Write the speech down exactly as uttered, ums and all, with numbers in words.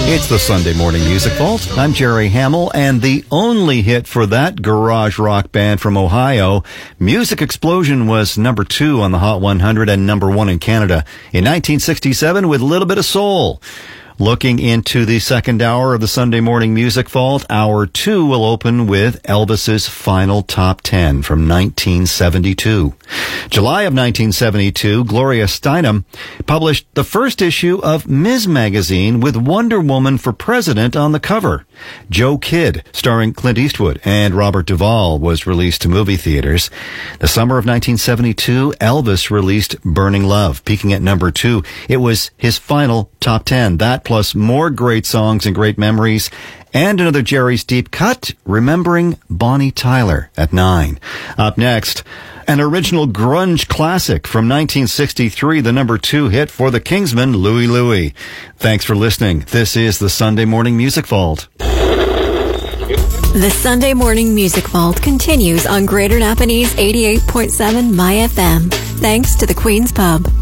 It's the Sunday Morning Music Vault. I'm Jerry Hamill, and the only hit for that garage rock band from Ohio, Music Explosion, was number two on the Hot one hundred and number one in Canada in nineteen sixty-seven with a little bit of soul. Looking into the second hour of the Sunday Morning Music Vault, hour two will open with Elvis's final top ten from nineteen seventy-two. July of nineteen seventy-two, Gloria Steinem published the first issue of Ms. Magazine with Wonder Woman for President on the cover. Joe Kidd, starring Clint Eastwood and Robert Duvall, was released to movie theaters. The summer of nineteen seventy-two, Elvis released Burning Love, peaking at number two. It was his final top ten. That plus more great songs and great memories, and another Jerry's Deep Cut, remembering Bonnie Tyler at nine. Up next, an original grunge classic from nineteen sixty-three, the number two hit for the Kingsmen, Louie Louie. Thanks for listening. This is the Sunday Morning Music Vault. The Sunday Morning Music Vault continues on Greater Napanese eighty-eight point seven My F M. Thanks to the Queen's Pub.